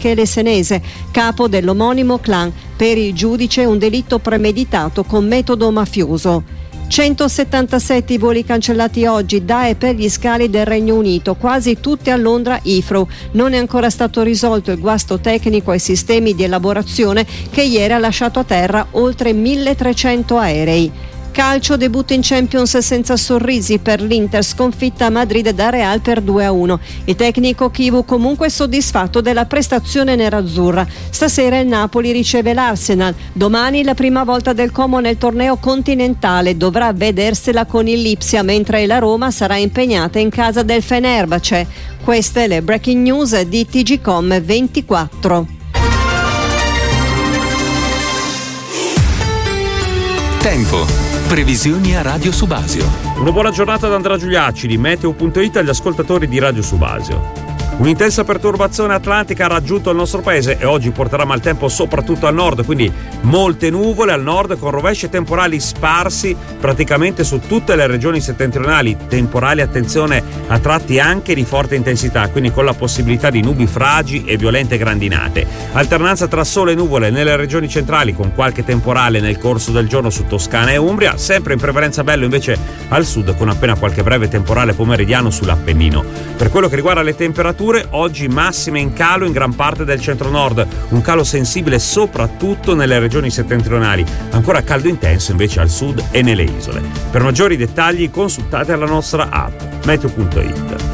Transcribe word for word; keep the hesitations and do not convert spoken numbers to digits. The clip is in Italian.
Michele Senese, capo dell'omonimo clan. Per il giudice un delitto premeditato con metodo mafioso. centosettantasette i voli cancellati oggi da e per gli scali del Regno Unito, quasi tutti a Londra Heathrow. Non è ancora stato risolto il guasto tecnico ai sistemi di elaborazione che ieri ha lasciato a terra oltre milletrecento aerei. Calcio, debutto in Champions senza sorrisi per l'Inter, sconfitta a Madrid da Real per due a uno. Il tecnico Chivu comunque soddisfatto della prestazione nerazzurra. Stasera il Napoli riceve l'Arsenal. Domani la prima volta del Como nel torneo continentale, dovrà vedersela con il Lipsia, mentre la Roma sarà impegnata in casa del Fenerbahce. Queste le breaking news di T G Com ventiquattro. Tempo. Previsioni a Radio Subasio. Una buona giornata da Andrea Giuliacci di Meteo punto it agli ascoltatori di Radio Subasio. Un'intensa perturbazione atlantica ha raggiunto il nostro paese e oggi porterà maltempo soprattutto al nord, quindi molte nuvole al nord con rovesci temporali sparsi praticamente su tutte le regioni settentrionali. Temporali, attenzione, a tratti anche di forte intensità, quindi con la possibilità di nubi fragi e violente grandinate. Alternanza tra sole e nuvole nelle regioni centrali con qualche temporale nel corso del giorno su Toscana e Umbria, sempre in prevalenza bello invece al sud con appena qualche breve temporale pomeridiano sull'Appennino. Per quello che riguarda le temperature, oggi massime in calo in gran parte del centro-nord, un calo sensibile soprattutto nelle regioni settentrionali, ancora caldo intenso invece al sud e nelle isole. Per maggiori dettagli consultate la nostra app Meteo punto it.